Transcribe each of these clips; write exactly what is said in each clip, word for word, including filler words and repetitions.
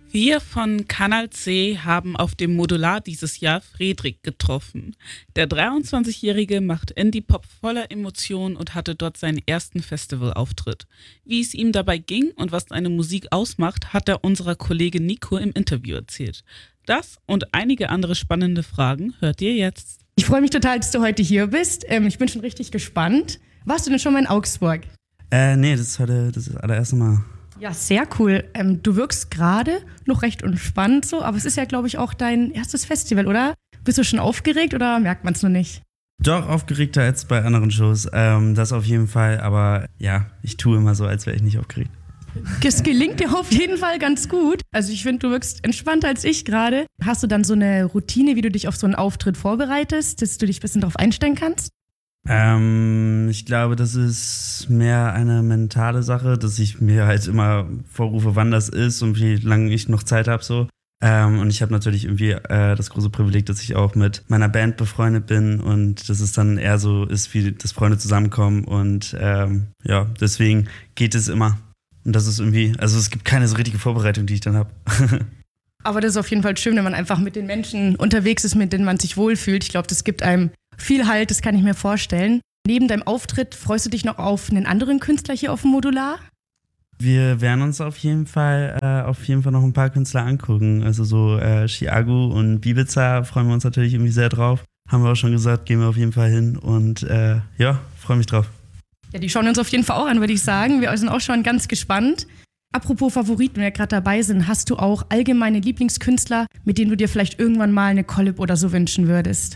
Wir von Kanal C haben auf dem Modular dieses Jahr Fredrik getroffen. Der dreiundzwanzigjährige macht Indie-Pop voller Emotionen und hatte dort seinen ersten Festivalauftritt. Wie es ihm dabei ging und was seine Musik ausmacht, hat er unserer Kollegin Nico im Interview erzählt. Das und einige andere spannende Fragen hört ihr jetzt. Ich freue mich total, dass du heute hier bist. Ähm, ich bin schon richtig gespannt. Warst du denn schon mal in Augsburg? Äh, nee, das ist heute das, ist das allererste Mal. Ja, sehr cool. Ähm, du wirkst gerade noch recht entspannt so, aber es ist ja, glaube ich, auch dein erstes Festival, oder? Bist du schon aufgeregt oder merkt man es noch nicht? Doch, aufgeregter als bei anderen Shows. Ähm, das auf jeden Fall, aber ja, ich tue immer so, als wäre ich nicht aufgeregt. Das gelingt dir auf jeden Fall ganz gut. Also ich finde, du wirkst entspannter als ich gerade. Hast du dann so eine Routine, wie du dich auf so einen Auftritt vorbereitest, dass du dich ein bisschen darauf einstellen kannst? Ähm, ich glaube, das ist mehr eine mentale Sache, dass ich mir halt immer vorrufe, wann das ist und wie lange ich noch Zeit habe so. Ähm, und ich habe natürlich irgendwie äh, das große Privileg, dass ich auch mit meiner Band befreundet bin und dass es dann eher so ist, wie dass Freunde zusammenkommen und ähm, ja, deswegen geht es immer. Und das ist irgendwie, also es gibt keine so richtige Vorbereitung, die ich dann habe. Aber das ist auf jeden Fall schön, wenn man einfach mit den Menschen unterwegs ist, mit denen man sich wohlfühlt. Ich glaube, das gibt einem viel Halt, das kann ich mir vorstellen. Neben deinem Auftritt freust du dich noch auf einen anderen Künstler hier auf dem Modular? Wir werden uns auf jeden Fall äh, auf jeden Fall noch ein paar Künstler angucken. Also so äh, Chiago und Bibiza freuen wir uns natürlich irgendwie sehr drauf. Haben wir auch schon gesagt, gehen wir auf jeden Fall hin und äh, ja, freue mich drauf. Ja, die schauen uns auf jeden Fall auch an, würde ich sagen. Wir sind auch schon ganz gespannt. Apropos Favoriten, wenn wir gerade dabei sind, hast du auch allgemeine Lieblingskünstler, mit denen du dir vielleicht irgendwann mal eine Collab oder so wünschen würdest?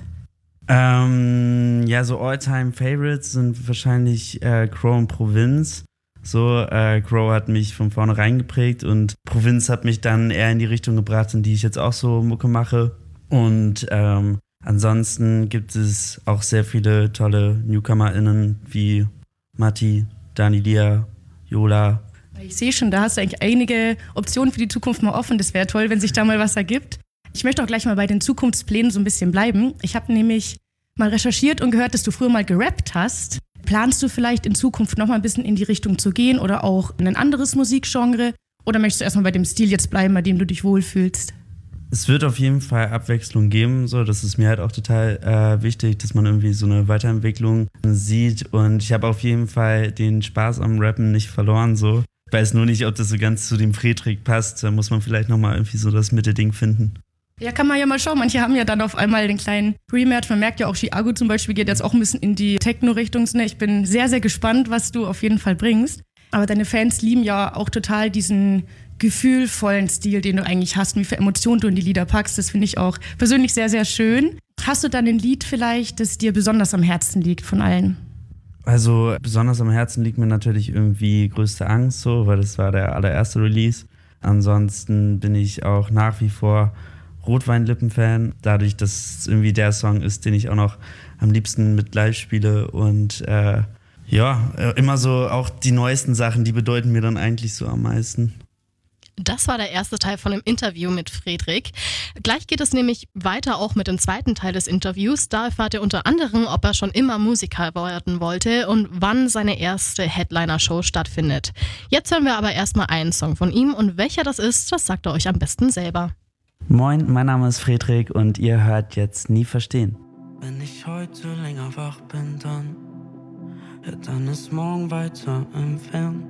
Ähm, ja, so All-Time-Favorites sind wahrscheinlich äh, Crow und Provinz. So, äh, Crow hat mich von vornherein geprägt und Provinz hat mich dann eher in die Richtung gebracht, in die ich jetzt auch so Mucke mache. Und ähm, ansonsten gibt es auch sehr viele tolle NewcomerInnen wie Matti, Dani Dia, Yola. Ich sehe schon, da hast du eigentlich einige Optionen für die Zukunft mal offen. Das wäre toll, wenn sich da mal was ergibt. Ich möchte auch gleich mal bei den Zukunftsplänen so ein bisschen bleiben. Ich habe nämlich mal recherchiert und gehört, dass du früher mal gerappt hast. Planst du vielleicht in Zukunft noch mal ein bisschen in die Richtung zu gehen oder auch in ein anderes Musikgenre? Oder möchtest du erstmal bei dem Stil jetzt bleiben, bei dem du dich wohlfühlst? Es wird auf jeden Fall Abwechslung geben. So, das ist mir halt auch total äh, wichtig, dass man irgendwie so eine Weiterentwicklung sieht. Und ich habe auf jeden Fall den Spaß am Rappen nicht verloren. So. Ich weiß nur nicht, ob das so ganz zu dem Fredrik passt. Da muss man vielleicht noch mal irgendwie so das Mittelding finden. Ja, kann man ja mal schauen. Manche haben ja dann auf einmal den kleinen Rematch. Man merkt ja auch, Chiago zum Beispiel geht jetzt auch ein bisschen in die Techno-Richtung. Ich bin sehr, sehr gespannt, was du auf jeden Fall bringst. Aber deine Fans lieben ja auch total diesen gefühlvollen Stil, den du eigentlich hast, und wie viel Emotionen du in die Lieder packst. Das finde ich auch persönlich sehr, sehr schön. Hast du dann ein Lied vielleicht, das dir besonders am Herzen liegt von allen? Also besonders am Herzen liegt mir natürlich irgendwie Größte Angst, so, weil das war der allererste Release. Ansonsten bin ich auch nach wie vor Rotweinlippen-Fan, dadurch, dass es irgendwie der Song ist, den ich auch noch am liebsten mit live spiele und äh, ja, immer so auch die neuesten Sachen, die bedeuten mir dann eigentlich so am meisten. Das war der erste Teil von dem Interview mit Fredrik. Gleich geht es nämlich weiter auch mit dem zweiten Teil des Interviews. Da erfahrt ihr unter anderem, ob er schon immer Musiker werden wollte und wann seine erste Headliner-Show stattfindet. Jetzt hören wir aber erstmal einen Song von ihm und welcher das ist, das sagt er euch am besten selber. Moin, mein Name ist Fredrik und ihr hört jetzt Nie verstehen. Wenn ich heute länger wach bin, dann, ja, dann ist morgen weiter entfernt.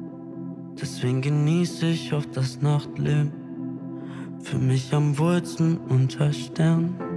Deswegen genieße ich oft das Nachtleben, für mich am wohlsten unter Sternen.